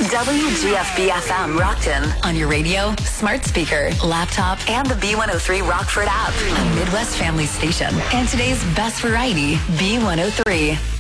WGFB-FM Rockton. On your radio, smart speaker, laptop, and the B103 Rockford app. A Midwest family station. And today's best variety, B103.